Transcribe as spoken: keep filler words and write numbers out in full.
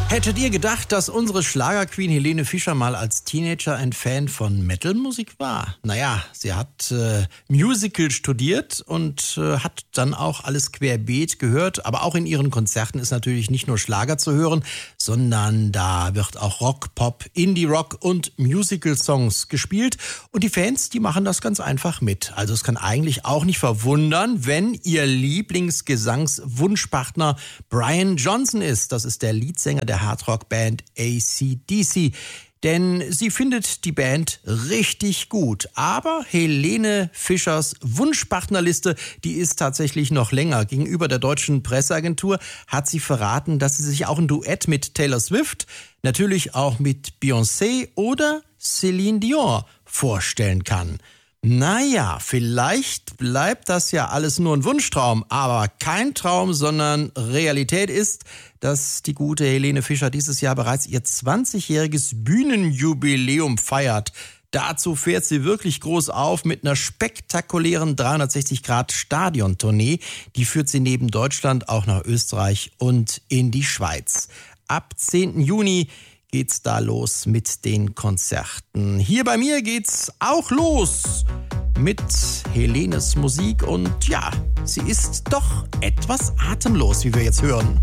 Hättet ihr gedacht, dass unsere Schlagerqueen Helene Fischer mal als Teenager ein Fan von Metal-Musik war? Naja, sie hat äh, Musical studiert und äh, hat dann auch alles querbeet gehört. Aber auch in ihren Konzerten ist natürlich nicht nur Schlager zu hören, sondern da wird auch Rock, Pop, Indie-Rock und Musical-Songs gespielt. Und die Fans, die machen das ganz einfach mit. Also es kann eigentlich auch nicht verwundern, wenn ihr Lieblingsgesangswunschpartner Brian Johnson ist. Das ist der Leadsänger der Hardrock-Band A C D C. Denn sie findet die Band richtig gut. Aber Helene Fischers Wunschpartnerliste, die ist tatsächlich noch länger. Gegenüber der deutschen Presseagentur hat sie verraten, dass sie sich auch ein Duett mit Taylor Swift, natürlich auch mit Beyoncé oder Celine Dion vorstellen kann. Naja, vielleicht bleibt das ja alles nur ein Wunschtraum, aber kein Traum, sondern Realität ist, dass die gute Helene Fischer dieses Jahr bereits ihr zwanzigjähriges Bühnenjubiläum feiert. Dazu fährt sie wirklich groß auf mit einer spektakulären dreihundertsechzig Grad Stadiontournee. Die führt sie neben Deutschland auch nach Österreich und in die Schweiz. Ab zehnten Juni geht's da los mit den Konzerten. Hier bei mir geht's auch los mit Helenes Musik und ja, sie ist doch etwas atemlos, wie wir jetzt hören.